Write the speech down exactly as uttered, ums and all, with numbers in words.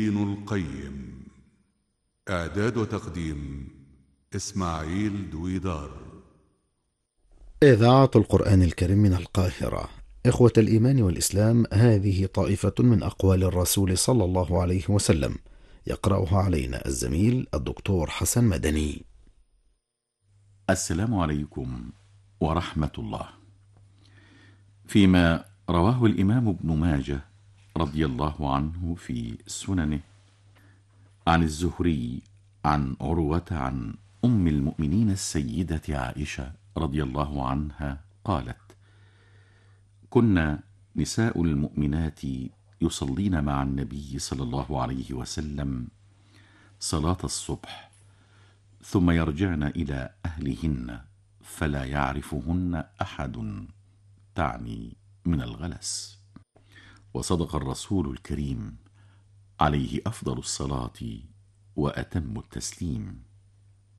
ابن القيم. إعداد وتقديم إسماعيل دويدار. إذاعة القرآن الكريم من القاهرة. إخوة الإيمان والإسلام، هذه طائفة من أقوال الرسول صلى الله عليه وسلم، يقرأها علينا الزميل الدكتور حسن مدني. السلام عليكم ورحمة الله. فيما رواه الإمام ابن ماجه رضي الله عنه في سننه عن الزهري عن عروة عن أم المؤمنين السيدة عائشة رضي الله عنها قالت: كنا نساء المؤمنات يصلين مع النبي صلى الله عليه وسلم صلاة الصبح، ثم يرجعن إلى أهلهن فلا يعرفهن أحد، تعني من الغلس. وصدق الرسول الكريم عليه أفضل الصلاة وأتم التسليم.